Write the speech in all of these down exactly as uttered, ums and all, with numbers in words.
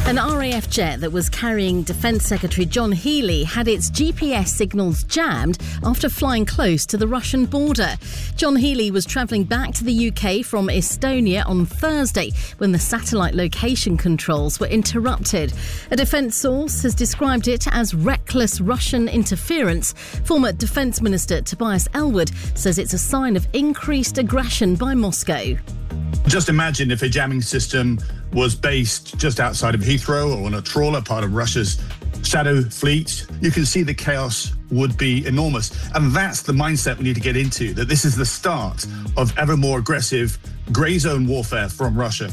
An R A F jet that was carrying Defence Secretary John Healey had its G P S signals jammed after flying close to the Russian border. John Healey was travelling back to the U K from Estonia on Thursday when the satellite location controls were interrupted. A defence source has described it as reckless Russian interference. Former Defence Minister Tobias Ellwood says it's a sign of increased aggression by Moscow. Just imagine if a jamming system was based just outside of Heathrow or on a trawler, part of Russia's shadow fleet. You can see the chaos would be enormous. And that's the mindset we need to get into, that this is the start of ever more aggressive grey zone warfare from Russia.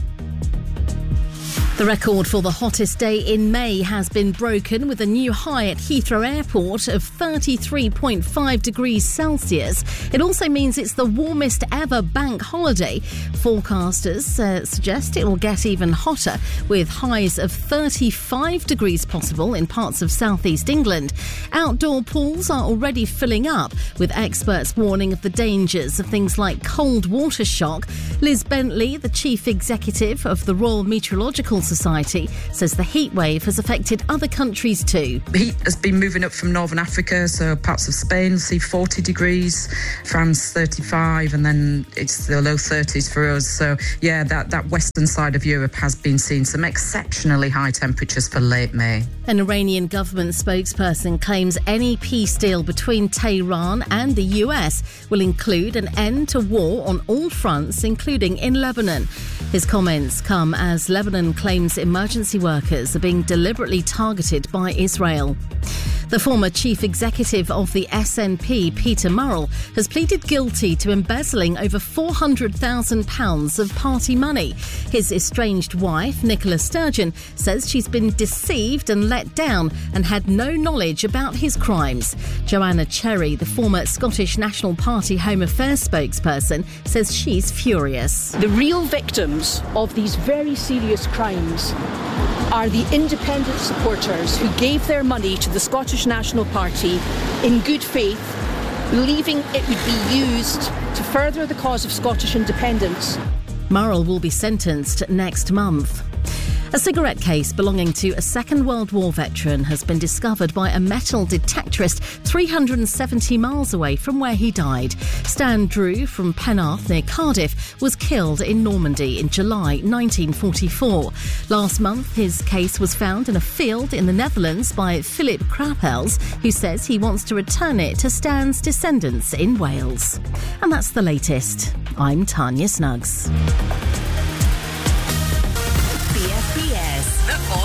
The record for the hottest day in May has been broken with a new high at Heathrow Airport of thirty-three point five degrees Celsius. It also means it's the warmest ever bank holiday. Forecasters uh, suggest it will get even hotter, with highs of thirty-five degrees possible in parts of southeast England. Outdoor pools are already filling up, with experts warning of the dangers of things like cold water shock. Liz Bentley, the chief executive of the Royal Meteorological Society, says the heat wave has affected other countries too. The heat has been moving up from Northern Africa, so parts of Spain see forty degrees, France thirty-five, and then it's the low thirties for us. So yeah, that, that western side of Europe has been seeing some exceptionally high temperatures for late May. An Iranian government spokesperson claims any peace deal between Tehran and the U S will include an end to war on all fronts, including in Lebanon. His comments come as Lebanon claims emergency workers are being deliberately targeted by Israel. The former chief executive of the S N P, Peter Murrell, has pleaded guilty to embezzling over four hundred thousand pounds of party money. His estranged wife, Nicola Sturgeon, says she's been deceived and let down and had no knowledge about his crimes. Joanna Cherry, the former Scottish National Party Home Affairs spokesperson, says she's furious. The real victims of these very serious crimes are the independent supporters who gave their money to the Scottish National Party in good faith, believing it would be used to further the cause of Scottish independence. Murrell will be sentenced next month. A cigarette case belonging to a Second World War veteran has been discovered by a metal detectorist three hundred seventy miles away from where he died. Stan Drew from Penarth near Cardiff was killed in Normandy in July nineteen forty-four. Last month, his case was found in a field in the Netherlands by Philip Krapels, who says he wants to return it to Stan's descendants in Wales. And that's the latest. I'm Tanya Snuggs. B F B S, the